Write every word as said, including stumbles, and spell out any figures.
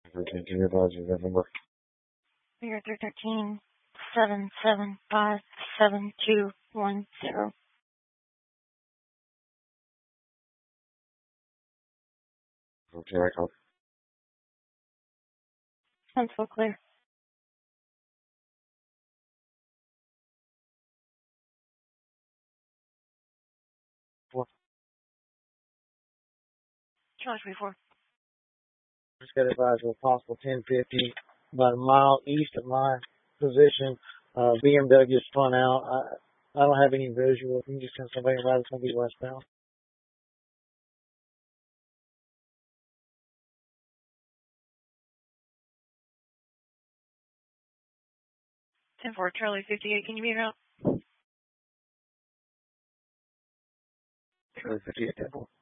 Okay, can you advise you that number? Figure three thirteen seven seven five seven two one zero. Okay, I call. Pencil clear. Four. Charlie three four. Just got advised of a possible ten fifty, about a mile east of my position. Uh, B M W is spun out. I, I don't have any visual. If you can just send somebody around, it's going to be westbound. ten four Charlie fifty-eight. Can you meet out? Charlie fifty-eight, ten four.